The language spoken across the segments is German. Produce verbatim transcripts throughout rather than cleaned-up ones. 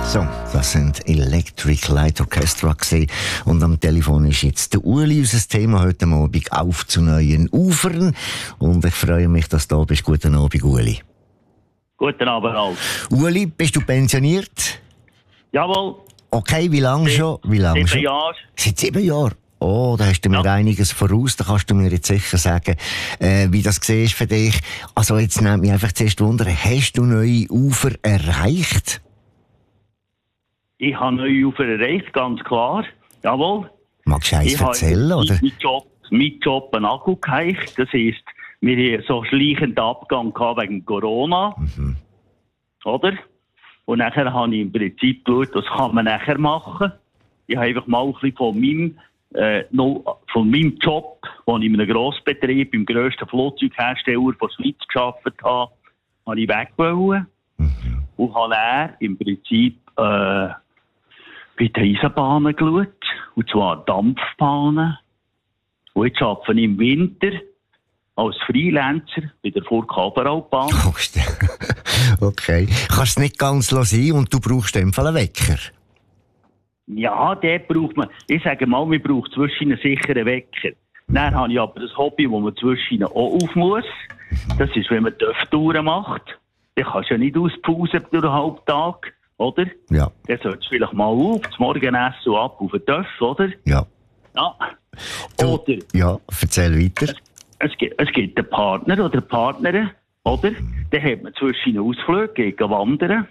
So, das sind Electric Light Orchestra gewesen. Und am Telefon ist jetzt der Uli, unser Thema heute Abend auf zu neuen Ufern. Und ich freue mich, dass du da bist. Guten Abend, Uli. Guten Abend, Ralf. Uli, bist du pensioniert? Jawohl. Okay, wie lange schon? Wie lange sieben schon? Jahre. Seit sieben Jahren? Oh, da hast du mir Ja. einiges voraus. Da kannst du mir jetzt sicher sagen, äh, wie das siehst für dich. Also jetzt nimmt mich einfach zuerst Wunder, hast du neue Ufer erreicht? Ich habe neue Ufer erreicht, ganz klar. Jawohl. Magst du eins Ich erzählen, habe oder? meinen Job, meinen Job einen Akku geheicht. Das heisst, wir hatten so einen schleichenden Abgang gehabt wegen Corona. Mhm. Oder? Und nachher habe ich im Prinzip geschaut, was kann man nachher machen. Ich habe einfach mal ein bisschen von meinem, äh, noch, von meinem Job, wo ich in einem Grossbetrieb, im grössten Flugzeughersteller der Schweiz gearbeitet habe, habe ich weg wollen. Mhm. Und habe dann im Prinzip äh, bei den Eisenbahnen geschaut, und zwar Dampfbahnen. Und jetzt arbeite ich im Winter als Freelancer bei der Furka-Oberalpbahn. Okay. Kannst es nicht ganz sein und du brauchst in dem Fall einen Wecker? Ja, dort braucht man, ich sage mal, man braucht zwischen einen sicheren Wecker. Dann habe ich aber das Hobby, wo man zwischen auch auf muss. Das ist, wenn man Töpftouren macht. Dann kannst du ja nicht auspausen durch den Halbtag, oder? Ja. Dann sollst du vielleicht mal auf, zum Morgenessen und ab auf den Töpf, oder? Ja. Ja. Du, Oder ja, erzähl weiter. es gibt, es gibt einen Partner oder eine Partnerin, oder? Dann hat man zwischen Ausflügen gegen Wandern.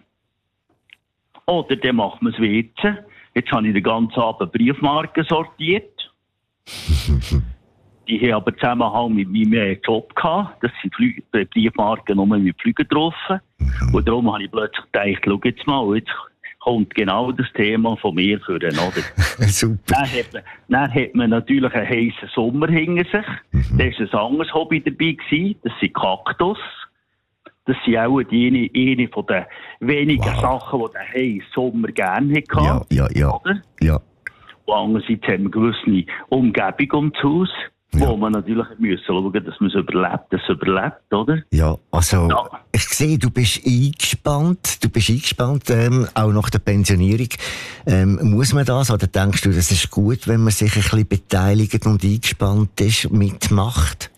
Oder dann macht man das Weizen. Jetzt habe ich den ganzen Abend Briefmarken sortiert. Die haben aber Zusammenhang mit meinem Job gehabt. Das sind Flü- Briefmarken nur mit Flügen drauf. Und darum habe ich plötzlich gedacht, schau jetzt mal, jetzt kommt genau das Thema von mir für den, oder? Super. Dann hat, man, dann hat man natürlich einen heissen Sommer hinter sich. Mhm. Da war ein anderes Hobby dabei gewesen. Das sind Kaktus. Das sind auch die eine, eine von den wenigen Wow. Sachen, die der heissen Sommer gerne hatte. Ja, ja, ja. Oder? Ja. Und andererseits haben wir eine gewisse Umgebung um das Haus, Ja. wo man natürlich müssen schauen, dass man es überlebt, dass es überlebt, oder? Ja, also, Ja. ich sehe, du bist eingespannt, du bist eingespannt, ähm, auch nach der Pensionierung. Ähm, muss man das, oder denkst du, das ist gut, wenn man sich ein bisschen beteiligt und eingespannt ist, mitmacht?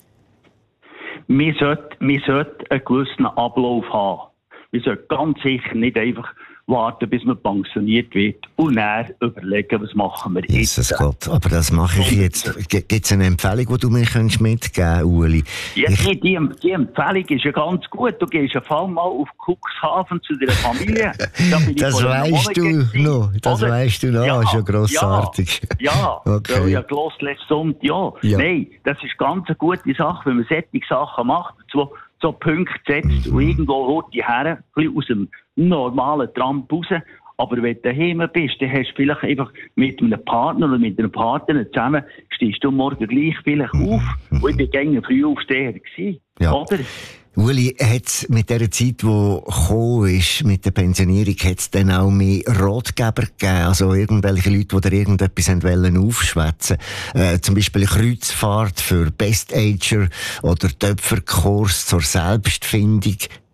Wir sollten, wir sollten einen gewissen Ablauf haben. Wir sollten ganz sicher nicht einfach warten, bis man pensioniert wird und dann überlegen, was machen wir jetzt. Jesus Gott, aber das mache ich jetzt. Gibt es eine Empfehlung, die du mir könntest mitgeben, Uli? Ja, Ich- die, die, die Empfehlung ist ja ganz gut. Du gehst auf einmal auf Cuxhaven zu deiner Familie. Da bin ich Das vor einem weisst Monat du gewesen, noch, das oder? weisst du noch, Ja, ist ja grossartig. Ja, ja. Okay. Weil ja gelost letzten Sonntag, ja. Ja. Nein, das ist ganz eine gute Sache, wenn man solche Sachen macht, so, so Punkte setzt Mhm. und irgendwo holt die her, ein bisschen aus dem normalen Tramp raus. Aber wenn du daheim bist, dann hast du vielleicht einfach mit einem Partner oder mit einer Partnerin zusammen, stehst du morgen gleich vielleicht auf. Und ich bin gerne früh aufsteher gewesen, Ja. oder? Uli, hat's mit der Zeit, die gekommen ist, mit der Pensionierung, hat es dann auch mehr Ratgeber gegeben? Also irgendwelche Leute, die dir irgendetwas haben wollen aufschwätzen. Äh, zum Beispiel eine Kreuzfahrt für Best Ager oder Töpferkurs zur Selbstfindung.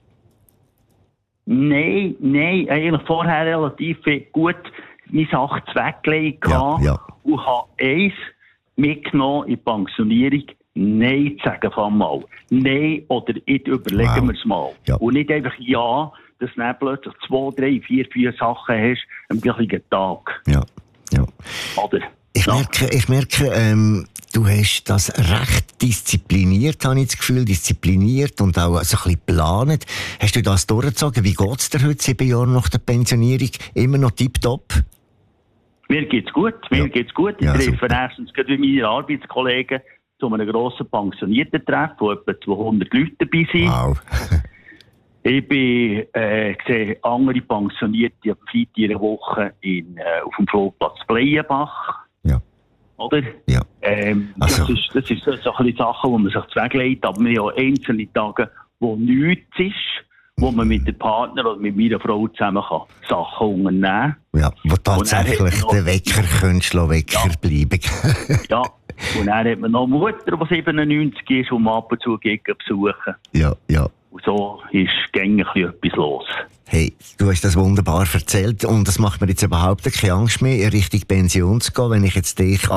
Nein, nein, eigentlich vorher relativ gut meine Sachen weggelegt Ja, ja. und habe eins mitgenommen in die Pensionierung. Nein zu sagen von mal. Nein, oder jetzt überlegen Wow. wir es mal. Ja. Und nicht einfach ja, dass du dann plötzlich zwei, drei, vier, vier Sachen hast am gleichen Tag. Ja, ja. Oder? Ich Ja. merke, ich merke ähm, du hast das recht diszipliniert, habe ich das Gefühl, diszipliniert und auch so ein bisschen geplant. Hast du das durchgezogen? Wie geht es dir heute, sieben Jahre nach der Pensionierung? Immer noch tipptopp? Mir geht's gut, mir Ja. geht's gut. Ich Ja, treffe super. erstens gerade wie meine Arbeitskollegen zu einem grossen Pensionierten-Treff, wo etwa zweihundert Leute dabei sind. Wow. Ich bin, äh, sehe andere Pensionierte am Freitag in einer Woche in, äh, auf dem Flugplatz Bleienbach. Ja. Oder? Ja. Ähm, Also- Das ist, das ist so, so ein bisschen Sachen, wo man sich zweglegt, aber wir haben auch einzelne Tage, wo nichts ist, wo man mit dem Partner oder mit meiner Frau zusammen kann Sachen unternehmen. Ja, wo tatsächlich Und dann hat man der noch- Wecker könntest du Wecker Ja. bleiben. Ja. Und dann hat man noch eine Mutter, die siebenundneunzig ist, und man ab und zu geht besuchen. Ja, ja. Und so ist gängig etwas los. Hey, du hast das wunderbar erzählt und das macht mir jetzt überhaupt keine Angst mehr, in Richtung Pension zu gehen, wenn ich jetzt dich